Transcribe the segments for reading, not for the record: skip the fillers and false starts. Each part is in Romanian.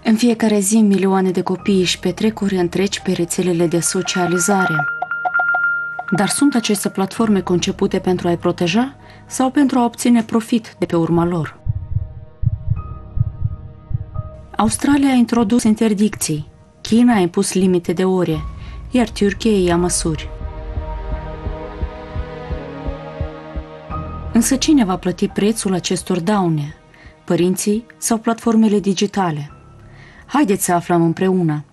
În fiecare zi, milioane de copii își petrec ore întregi pe rețelele de socializare. Dar sunt aceste platforme concepute pentru a-i proteja sau pentru a obține profit de pe urma lor? Australia a introdus interdicții, China a impus limite de ore, iar Turcia ia măsuri. Însă cine va plăti prețul acestor daune? Părinții sau platformele digitale? Haideți să aflăm împreună!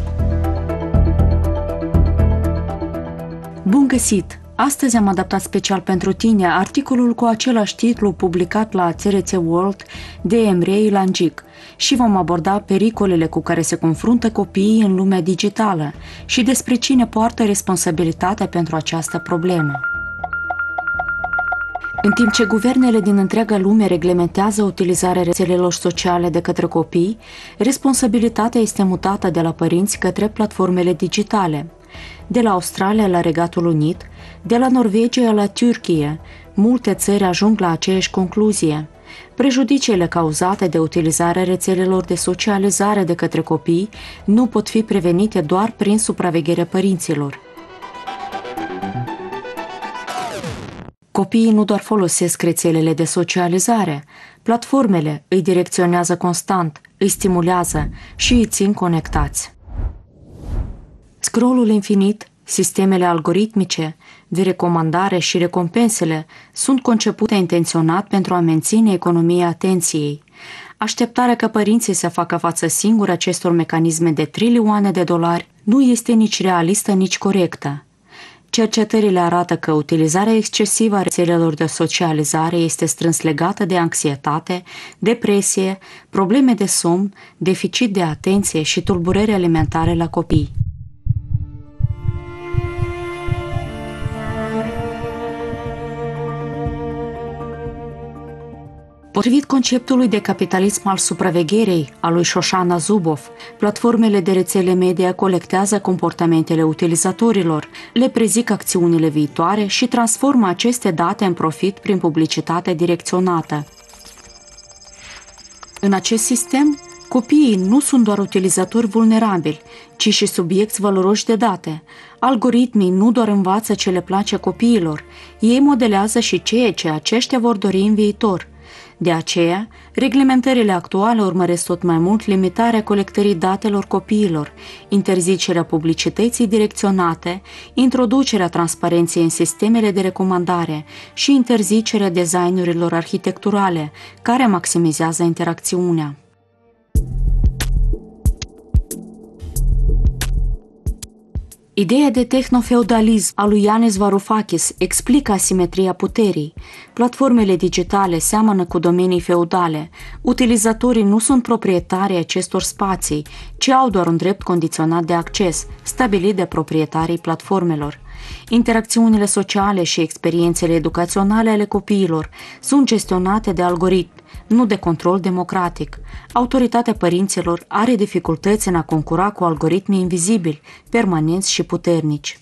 Bun găsit! Astăzi am adaptat special pentru tine articolul cu același titlu publicat la TRT World de Emre Langic și vom aborda pericolele cu care se confruntă copiii în lumea digitală și despre cine poartă responsabilitatea pentru această problemă. În timp ce guvernele din întreaga lume reglementează utilizarea rețelelor sociale de către copii, responsabilitatea este mutată de la părinți către platformele digitale. De la Australia la Regatul Unit, de la Norvegia la Turcia, multe țări ajung la aceeași concluzie. Prejudiciile cauzate de utilizarea rețelelor de socializare de către copii nu pot fi prevenite doar prin supravegherea părinților. Copiii nu doar folosesc rețelele de socializare, platformele îi direcționează constant, îi stimulează și îi țin conectați. Scrollul infinit, sistemele algoritmice de recomandare și recompensele sunt concepute intenționat pentru a menține economia atenției. Așteptarea ca părinții să facă față singuri acestor mecanisme de trilioane de dolari nu este nici realistă, nici corectă. Cercetările arată că utilizarea excesivă a rețelelor de socializare este strâns legată de anxietate, depresie, probleme de somn, deficit de atenție și tulburări alimentare la copii. Potrivit conceptului de capitalism al supravegherei al lui Shoshana Zuboff, platformele de rețele media colectează comportamentele utilizatorilor, le prezic acțiunile viitoare și transformă aceste date în profit prin publicitate direcționată. În acest sistem, copiii nu sunt doar utilizatori vulnerabili, ci și subiecți valoroși de date. Algoritmii nu doar învață ce le place copiilor, ei modelează și ceea ce aceștia vor dori în viitor. De aceea, reglementările actuale urmăresc tot mai mult limitarea colectării datelor copiilor, interzicerea publicității direcționate, introducerea transparenței în sistemele de recomandare și interzicerea designurilor arhitecturale, care maximizează interacțiunea. Ideea de tehnofeudalism a lui Yanis Varoufakis explică asimetria puterii. Platformele digitale seamănă cu domenii feudale. Utilizatorii nu sunt proprietarii acestor spații, ci au doar un drept condiționat de acces, stabilit de proprietarii platformelor. Interacțiunile sociale și experiențele educaționale ale copiilor sunt gestionate de algoritmi, nu de control democratic. Autoritatea părinților are dificultăți în a concura cu algoritmii invizibili, permanenți și puternici.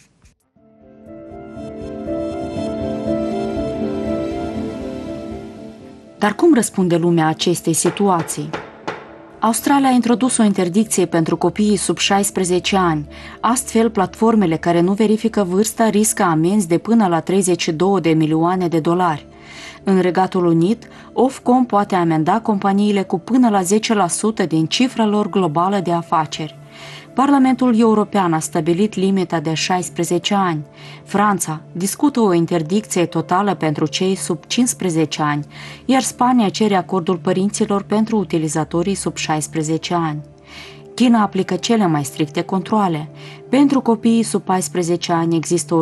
Dar cum răspunde lumea acestei situații? Australia a introdus o interdicție pentru copiii sub 16 ani. Astfel, platformele care nu verifică vârsta riscă amenzi de până la 32 de milioane de dolari. În Regatul Unit, Ofcom poate amenda companiile cu până la 10% din cifra lor globală de afaceri. Parlamentul European a stabilit limita de 16 ani. Franța discută o interdicție totală pentru cei sub 15 ani, iar Spania cere acordul părinților pentru utilizatorii sub 16 ani. China aplică cele mai stricte controale. Pentru copiii sub 14 ani există o